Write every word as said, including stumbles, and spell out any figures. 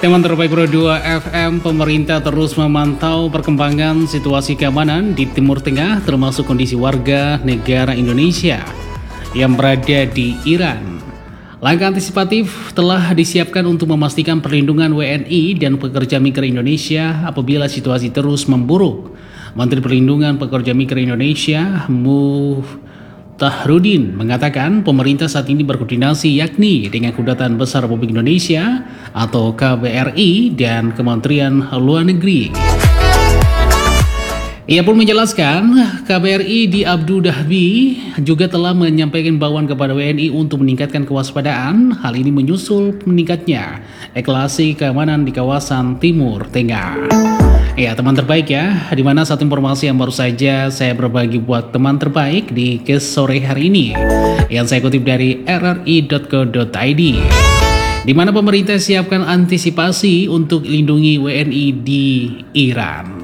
Teman terbaik Pro dua F M, pemerintah terus memantau perkembangan situasi keamanan di Timur Tengah, termasuk kondisi warga negara Indonesia yang berada di Iran. Langkah antisipatif telah disiapkan untuk memastikan perlindungan W N I dan pekerja migran Indonesia apabila situasi terus memburuk. Menteri Perlindungan Pekerja Migran Indonesia, Muftahrudin, mengatakan pemerintah saat ini berkoordinasi yakni dengan Kedutaan Besar Republik Indonesia atau K B R I dan Kementerian Luar Negeri. Ia pun menjelaskan K B R I di Abu Dhabi juga telah menyampaikan imbauan kepada W N I untuk meningkatkan kewaspadaan. Hal ini menyusul meningkatnya eskalasi keamanan di kawasan Timur Tengah. Ya teman terbaik ya, dimana satu informasi yang baru saja saya berbagi buat teman terbaik di kes sore hari ini yang saya kutip dari r r i dot co dot i d, di mana pemerintah siapkan antisipasi untuk lindungi W N I di Iran.